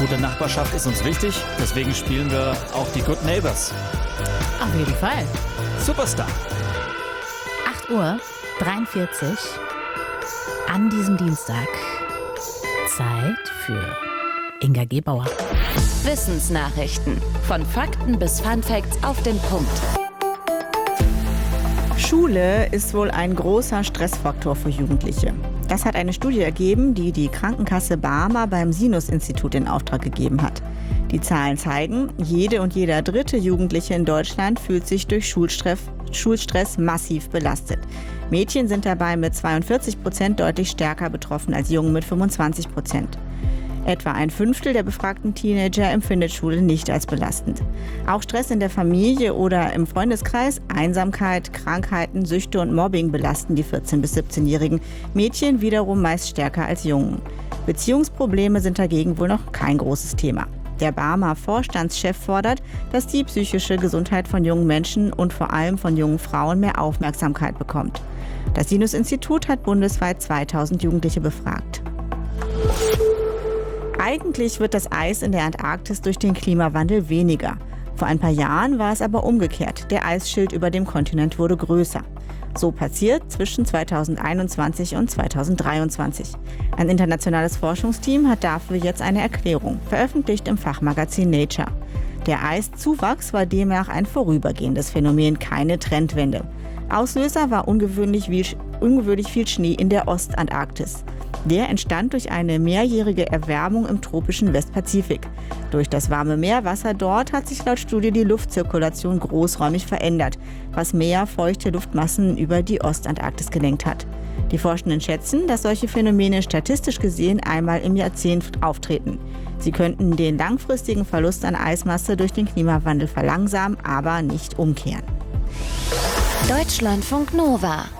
Gute Nachbarschaft ist uns wichtig, deswegen spielen wir auch die Good Neighbors. Auf jeden Fall. Superstar. 8:43 Uhr an diesem Dienstag. Zeit für Inga Gebauer. Wissensnachrichten. Von Fakten bis Funfacts auf den Punkt. Schule ist wohl ein großer Stressfaktor für Jugendliche. Das hat eine Studie ergeben, die die Krankenkasse Barmer beim Sinus-Institut in Auftrag gegeben hat. Die Zahlen zeigen, jede und jeder dritte Jugendliche in Deutschland fühlt sich durch Schulstress massiv belastet. Mädchen sind dabei mit 42% deutlich stärker betroffen als Jungen mit 25%. Etwa ein Fünftel der befragten Teenager empfindet Schule nicht als belastend. Auch Stress in der Familie oder im Freundeskreis, Einsamkeit, Krankheiten, Süchte und Mobbing belasten die 14- bis 17-Jährigen. Mädchen wiederum meist stärker als Jungen. Beziehungsprobleme sind dagegen wohl noch kein großes Thema. Der Barmer Vorstandschef fordert, dass die psychische Gesundheit von jungen Menschen und vor allem von jungen Frauen mehr Aufmerksamkeit bekommt. Das Sinus-Institut hat bundesweit 2000 Jugendliche befragt. Eigentlich wird das Eis in der Antarktis durch den Klimawandel weniger. Vor ein paar Jahren war es aber umgekehrt. Der Eisschild über dem Kontinent wurde größer. So passiert zwischen 2021 und 2023. Ein internationales Forschungsteam hat dafür jetzt eine Erklärung, veröffentlicht im Fachmagazin Nature. Der Eiszuwachs war demnach ein vorübergehendes Phänomen, keine Trendwende. Auslöser war ungewöhnlich viel Schnee in der Ostantarktis. Der entstand durch eine mehrjährige Erwärmung im tropischen Westpazifik. Durch das warme Meerwasser dort hat sich laut Studie die Luftzirkulation großräumig verändert, was mehr feuchte Luftmassen über die Ostantarktis gelenkt hat. Die Forschenden schätzen, dass solche Phänomene statistisch gesehen einmal im Jahrzehnt auftreten. Sie könnten den langfristigen Verlust an Eismasse durch den Klimawandel verlangsamen, aber nicht umkehren. Deutschlandfunk Nova.